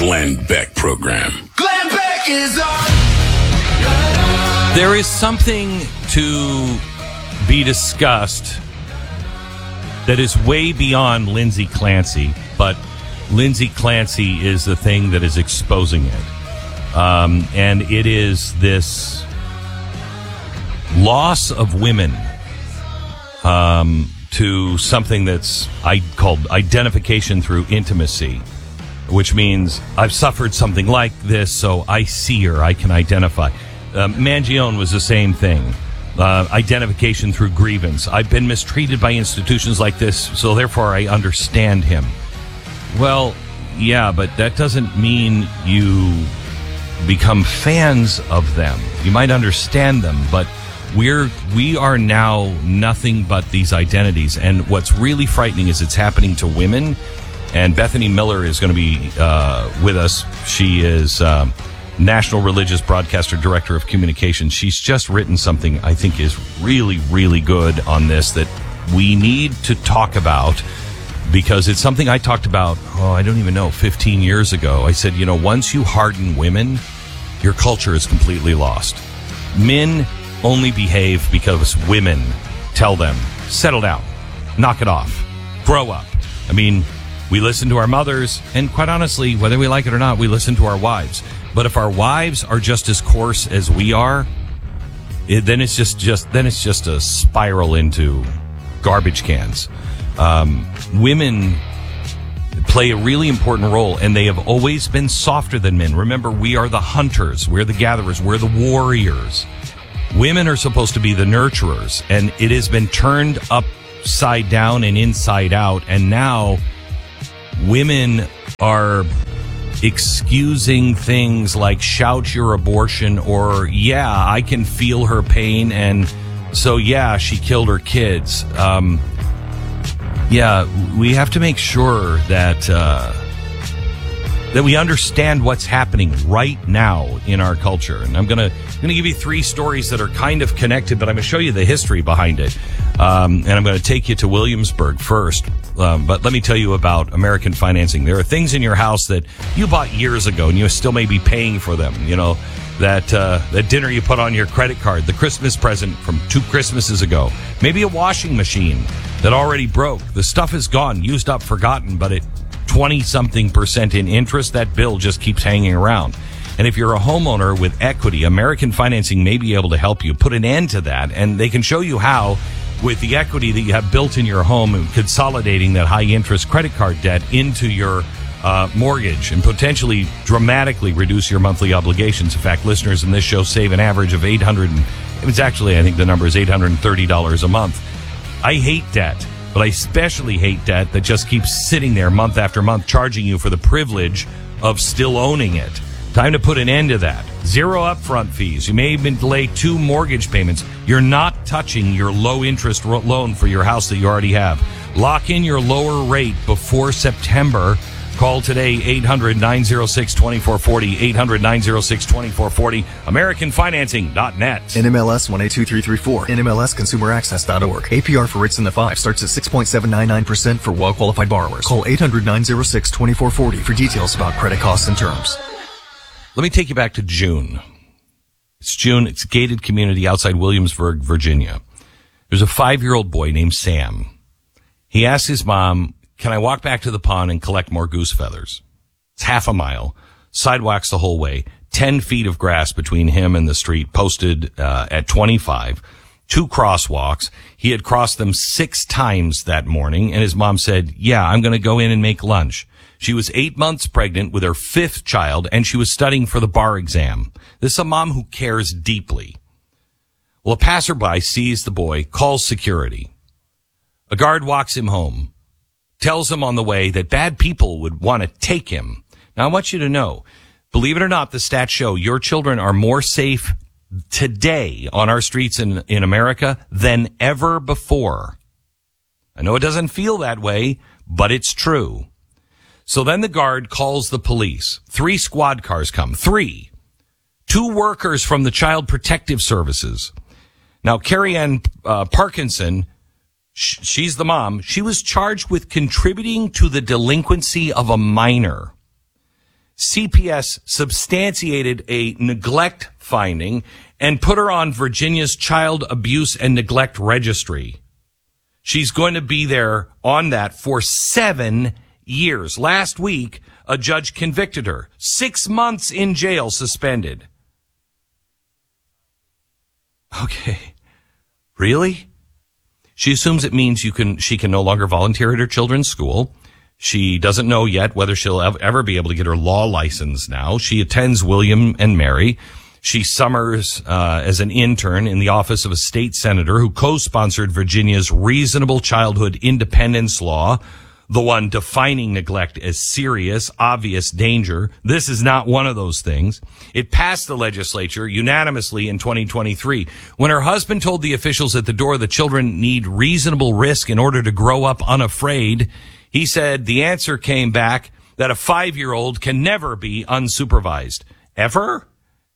Glenn Beck program. Glenn Beck is on. There is something to be discussed that is way beyond Lindsay Clancy, but Lindsay Clancy is the thing that is exposing it. And it is this loss of women to something that's called identification through intimacy, which means I've suffered something like this, so I see her, I can identify. Mangione was the same thing. Identification through grievance. I've been mistreated by institutions like this, so therefore I understand him. Well, yeah, but that doesn't mean you become fans of them. You might understand them, but we are now nothing but these identities. And what's really frightening is it's happening to women. And Bethany Miller is going to be with us. She is National Religious Broadcaster Director of Communications. She's just written something I think is really, really good on this that we need to talk about, because it's something I talked about, I don't even know, 15 years ago. I said, once you harden women, your culture is completely lost. Men only behave because women tell them, settle down, knock it off, grow up. I mean, we listen to our mothers, and quite honestly, whether we like it or not, we listen to our wives. But if our wives are just as coarse as we are, then it's just a spiral into garbage cans. Women play a really important role, and they have always been softer than men. Remember, we are the hunters, we're the gatherers, we're the warriors. Women are supposed to be the nurturers, and it has been turned upside down and inside out, and now women are excusing things like shout your abortion, or I can feel her pain, and so she killed her kids. We have to make sure that we understand what's happening right now in our culture. And I'm gonna give you 3 stories that are kind of connected, but I'm gonna show you the history behind it. And I'm gonna take you to Williamsburg first. But let me tell you about American Financing. There are things in your house that you bought years ago, and you still may be paying for them. That dinner you put on your credit card, the Christmas present from 2 Christmases ago, maybe a washing machine that already broke. The stuff is gone, used up, forgotten, but at 20-something% in interest, that bill just keeps hanging around. And if you're a homeowner with equity, American Financing may be able to help you put an end to that, and they can show you how, with the equity that you have built in your home, and consolidating that high-interest credit card debt into your mortgage and potentially dramatically reduce your monthly obligations. In fact, listeners in this show save an average of I think the number is $830 a month. I hate debt, but I especially hate debt that just keeps sitting there month after month, charging you for the privilege of still owning it. Time to put an end to that. 0 upfront fees. You may even delay 2 mortgage payments. You're not touching your low-interest loan for your house that you already have. Lock in your lower rate before September. Call today, 800-906-2440, 800-906-2440, AmericanFinancing.net. NMLS 182334, NMLSConsumerAccess.org. APR for rates in the 5 starts at 6.799% for well-qualified borrowers. Call 800-906-2440 for details about credit costs and terms. Let me take you back to June. It's June. It's a gated community outside Williamsburg, Virginia. There's a 5-year-old boy named Sam. He asked his mom, can I walk back to the pond and collect more goose feathers? It's half a mile, sidewalks the whole way, 10 feet of grass between him and the street, posted at 25, 2 crosswalks. He had crossed them 6 times that morning, and his mom said, I'm going to go in and make lunch. She was 8 months pregnant with her 5th child, and she was studying for the bar exam. This is a mom who cares deeply. Well, a passerby sees the boy, calls security. A guard walks him home, tells him on the way that bad people would want to take him. Now, I want you to know, believe it or not, the stats show your children are more safe today on our streets in America than ever before. I know it doesn't feel that way, but it's true. So then the guard calls the police. 3 squad cars come. 3. 2 workers from the Child Protective Services. Now, Carrie Ann Parkinson, she's the mom. She was charged with contributing to the delinquency of a minor. CPS substantiated a neglect finding and put her on Virginia's Child Abuse and Neglect Registry. She's going to be there on that for 7 years. Last week, a judge convicted her. 6 months in jail, suspended. Okay. Really? She assumes it means she can no longer volunteer at her children's school. She doesn't know yet whether she'll ever be able to get her law license now. She attends William and Mary. She summers as an intern in the office of a state senator who co-sponsored Virginia's Reasonable Childhood Independence Law, the one defining neglect as serious, obvious danger. This is not one of those things. It passed the legislature unanimously in 2023. When her husband told the officials at the door the children need reasonable risk in order to grow up unafraid, he said the answer came back that a 5-year-old can never be unsupervised. Ever?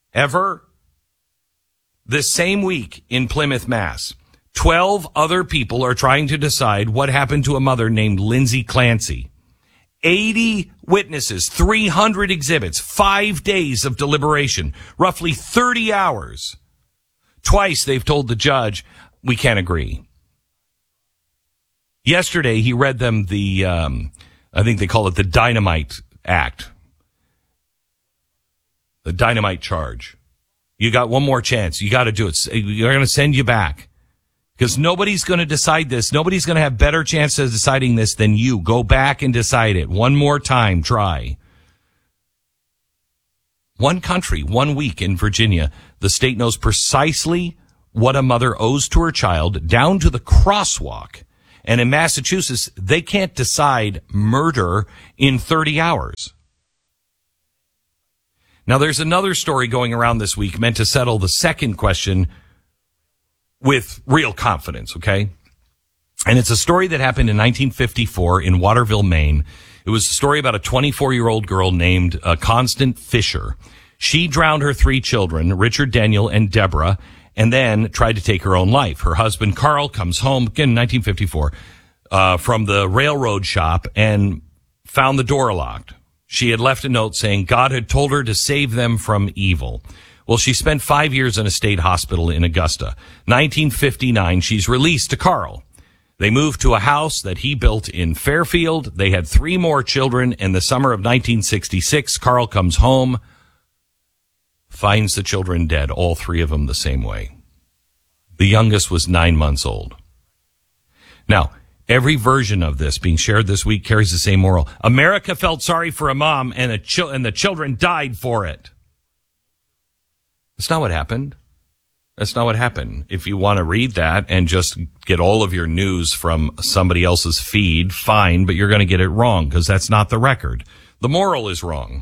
This same week in Plymouth, Mass., 12 other people are trying to decide what happened to a mother named Lindsay Clancy. 80 witnesses, 300 exhibits, 5 days of deliberation, roughly 30 hours. Twice they've told the judge, we can't agree. Yesterday he read them the, I think they call it the Dynamite Act. The dynamite charge. You got one more chance. You got to do it. They're going to send you back. Because nobody's going to decide this. Nobody's going to have better chance of deciding this than you. Go back and decide it. One more time. Try. One country, 1 week in Virginia. The state knows precisely what a mother owes to her child down to the crosswalk. And in Massachusetts, they can't decide murder in 30 hours. Now, there's another story going around this week meant to settle the second question with real confidence, okay? And it's a story that happened in 1954 in Waterville, Maine. It was a story about a 24-year-old girl named Constance Fisher. She drowned her 3 children, Richard, Daniel, and Deborah, and then tried to take her own life. Her husband, Carl, comes home, again, 1954, from the railroad shop and found the door locked. She had left a note saying God had told her to save them from evil. Well, she spent 5 years in a state hospital in Augusta. 1959, she's released to Carl. They moved to a house that he built in Fairfield. They had 3 more children. In the summer of 1966, Carl comes home, finds the children dead, all 3 of them the same way. The youngest was 9 months old. Now, every version of this being shared this week carries the same moral. America felt sorry for a mom, and the children died for it. That's not what happened. That's not what happened. If you want to read that and just get all of your news from somebody else's feed, fine, but you're going to get it wrong because that's not the record. The moral is wrong.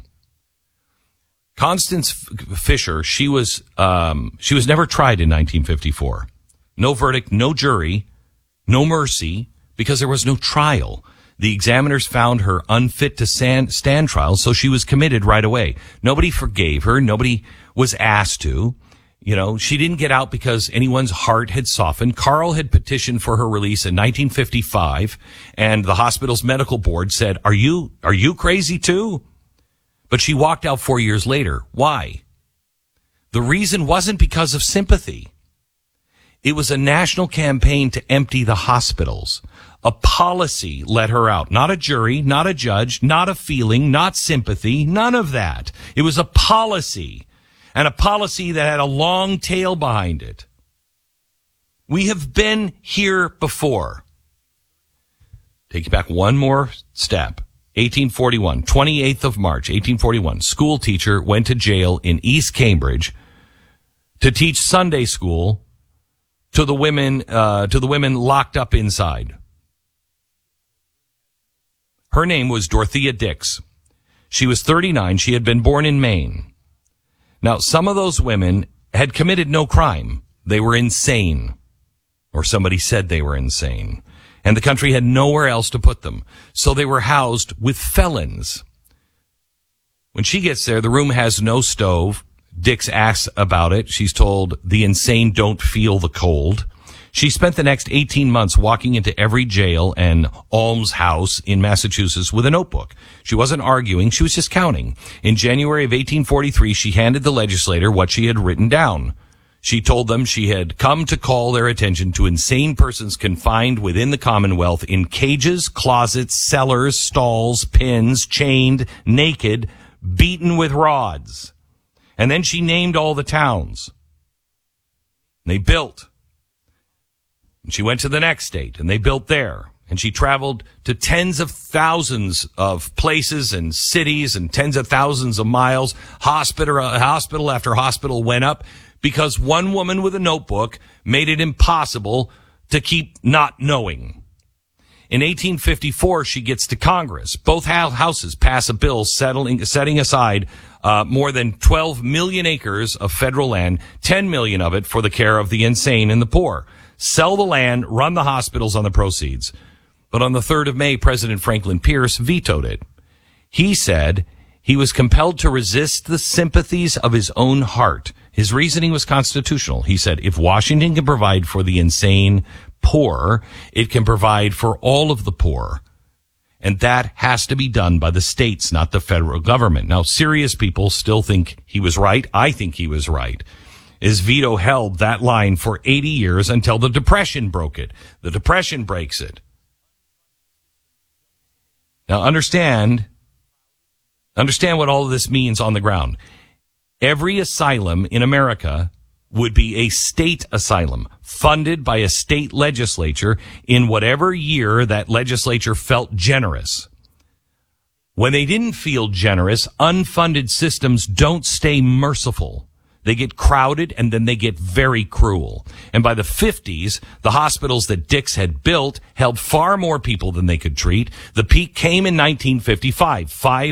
Constance Fisher, she was never tried in 1954. No verdict, no jury, no mercy, because there was no trial. The examiners found her unfit to stand trial, so she was committed right away. Nobody forgave her. Nobody was asked to. You know, she didn't get out because anyone's heart had softened. Carl had petitioned for her release in 1955, and the hospital's medical board said, Are you crazy too? But she walked out 4 years later. Why? The reason wasn't because of sympathy. It was a national campaign to empty the hospitals. A policy let her out. Not a jury, not a judge, not a feeling, not sympathy, none of that. It was a policy, and a policy that had a long tail behind it. We have been here before. Take you back one more step. 1841, 28th of March, 1841. School teacher went to jail in East Cambridge to teach Sunday school to the women locked up inside. Her name was Dorothea Dix. She was 39. She had been born in Maine. Now, some of those women had committed no crime. They were insane, or somebody said they were insane, and the country had nowhere else to put them. So they were housed with felons. When she gets there, the room has no stove. Dix asks about it. She's told the insane don't feel the cold. She spent the next 18 months walking into every jail and almshouse in Massachusetts with a notebook. She wasn't arguing, she was just counting. In January of 1843, she handed the legislator what she had written down. She told them she had come to call their attention to insane persons confined within the Commonwealth in cages, closets, cellars, stalls, pens, chained, naked, beaten with rods. And then she named all the towns. They built. And she went to the next state, and they built there. And she traveled to tens of thousands of places and cities and tens of thousands of miles. Hospital after hospital went up because one woman with a notebook made it impossible to keep not knowing. In 1854, she gets to Congress. Both houses pass a bill setting aside more than 12 million acres of federal land, 10 million of it for the care of the insane and the poor. Sell the land, run the hospitals on the proceeds. But on the 3rd of May, President Franklin Pierce vetoed it. He said he was compelled to resist the sympathies of his own heart. His reasoning was constitutional. He said, if Washington can provide for the insane poor, it can provide for all of the poor. And that has to be done by the states, not the federal government. Now, serious people still think he was right. I think he was right. His veto held that line for 80 years until the Depression broke it. The Depression breaks it. Now, understand what all of this means on the ground. Every asylum in America would be a state asylum funded by a state legislature in whatever year that legislature felt generous. When they didn't feel generous, unfunded systems don't stay merciful. They get crowded and then they get very cruel. And by the 50s, the hospitals that Dix had built held far more people than they could treat. The peak came in 1955,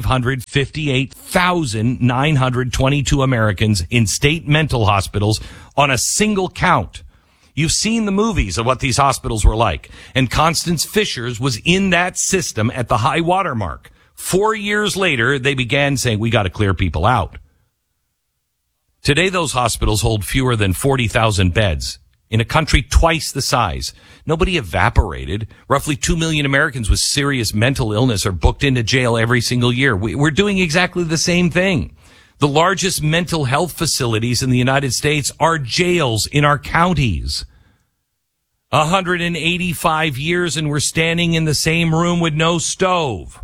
558,922 Americans in state mental hospitals on a single count. You've seen the movies of what these hospitals were like. And Constance Fishers was in that system at the high water mark. 4 years later, they began saying, we got to clear people out. Today, those hospitals hold fewer than 40,000 beds in a country twice the size. Nobody evaporated. Roughly 2 million Americans with serious mental illness are booked into jail every single year. We're doing exactly the same thing. The largest mental health facilities in the United States are jails in our counties. 185 years and we're standing in the same room with no stove.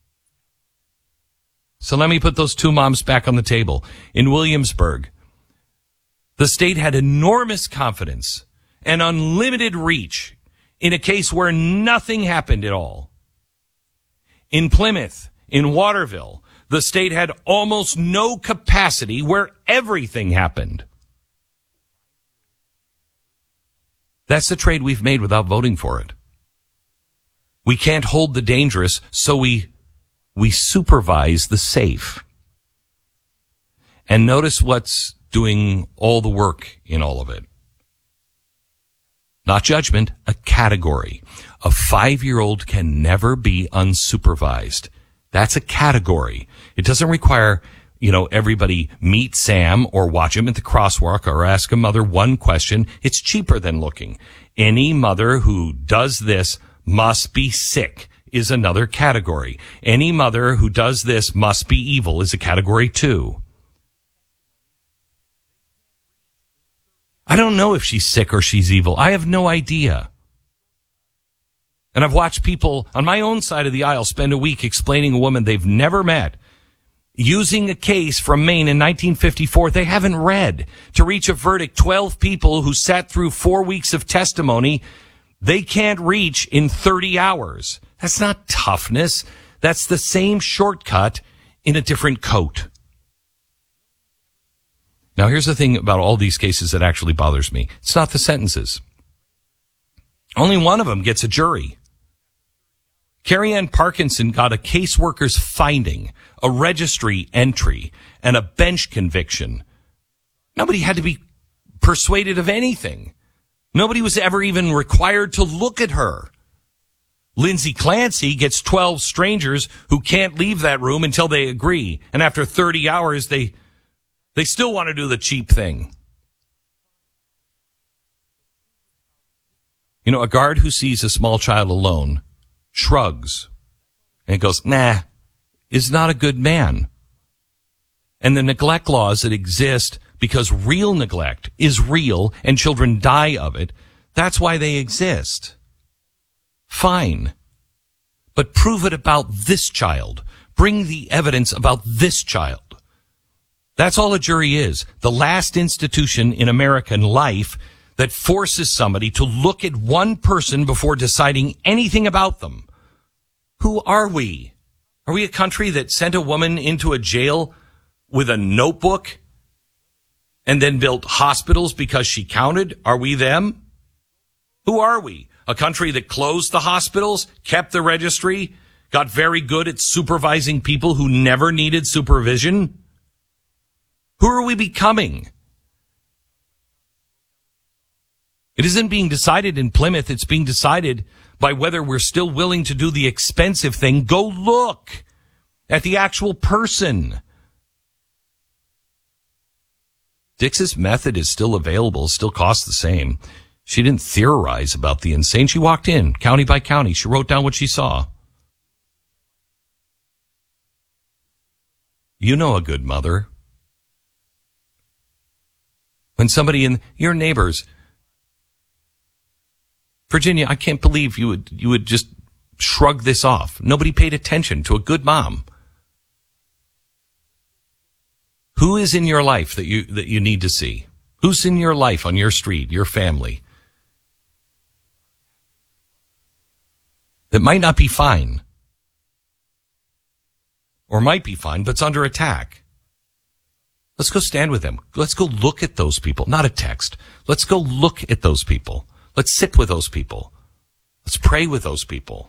So let me put those two moms back on the table. In Williamsburg, the state had enormous confidence and unlimited reach in a case where nothing happened at all. In Plymouth, in Waterville, the state had almost no capacity where everything happened. That's the trade we've made without voting for it. We can't hold the dangerous, so we supervise the safe. And notice what's doing all the work in all of it. Not judgment, a category. A 5-year-old can never be unsupervised. That's a category. It doesn't require, everybody meet Sam or watch him at the crosswalk or ask a mother one question. It's cheaper than looking. Any mother who does this must be sick is another category. Any mother who does this must be evil is a category 2. I don't know if she's sick or she's evil. I have no idea. And I've watched people on my own side of the aisle spend a week explaining a woman they've never met, using a case from Maine in 1954 they haven't read to reach a verdict. 12 people who sat through 4 weeks of testimony they can't reach in 30 hours. That's not toughness. That's the same shortcut in a different coat. Now, here's the thing about all these cases that actually bothers me. It's not the sentences. Only one of them gets a jury. Carrie Ann Parkinson got a caseworker's finding, a registry entry, and a bench conviction. Nobody had to be persuaded of anything. Nobody was ever even required to look at her. Lindsay Clancy gets 12 strangers who can't leave that room until they agree. And after 30 hours, they still want to do the cheap thing. You know, a guard who sees a small child alone shrugs and goes, nah, is not a good man. And the neglect laws that exist because real neglect is real and children die of it, that's why they exist. Fine. But prove it about this child. Bring the evidence about this child. That's all a jury is. The last institution in American life that forces somebody to look at one person before deciding anything about them. Who are we? Are we a country that sent a woman into a jail with a notebook and then built hospitals because she counted? Are we them? Who are we? A country that closed the hospitals, kept the registry, got very good at supervising people who never needed supervision? Who are we becoming? It isn't being decided in Plymouth. It's being decided by whether we're still willing to do the expensive thing. Go look at the actual person. Dix's method is still available, still costs the same. She didn't theorize about the insane. She walked in, county by county. She wrote down what she saw. You know a good mother. When somebody in your neighbors, Virginia, I can't believe you would just shrug this off. Nobody paid attention to a good mom. Who is in your life that you need to see? Who's in your life, on your street, your family, that might not be fine or might be fine, but's under attack? Let's go stand with them. Let's go look at those people, not a text. Let's go look at those people. Let's sit with those people. Let's pray with those people.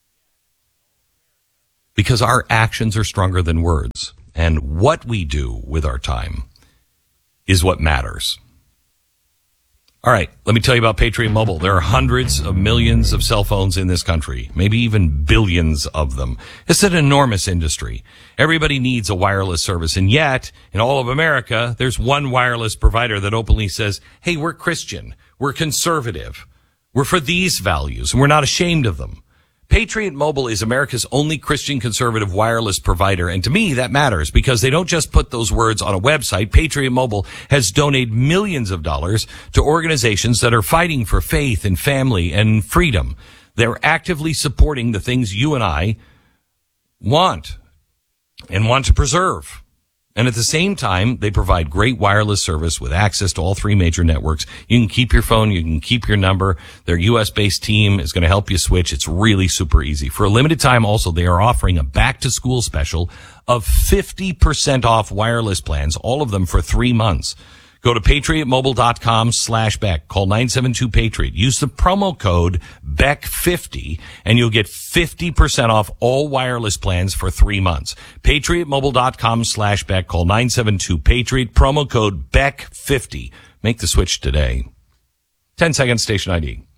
Because our actions are stronger than words. And what we do with our time is what matters. All right, let me tell you about Patriot Mobile. There are hundreds of millions of cell phones in this country, maybe even billions of them. It's an enormous industry. Everybody needs a wireless service, and yet, in all of America, there's one wireless provider that openly says, hey, we're Christian, we're conservative, we're for these values, and we're not ashamed of them. Patriot Mobile is America's only Christian conservative wireless provider, and to me that matters because they don't just put those words on a website. Patriot Mobile has donated millions of dollars to organizations that are fighting for faith and family and freedom. They're actively supporting the things you and I want to preserve. And at the same time, they provide great wireless service with access to all three major networks. You can keep your phone. You can keep your number. Their U.S.-based team is going to help you switch. It's really super easy. For a limited time, also, they are offering a back-to-school special of 50% off wireless plans, all of them for 3 months. Go to patriotmobile.com/Beck. Call 972-PATRIOT. Use the promo code BECK50 and you'll get 50% off all wireless plans for 3 months. patriotmobile.com/Beck. Call 972-PATRIOT. Promo code BECK50. Make the switch today. 10 seconds, station ID.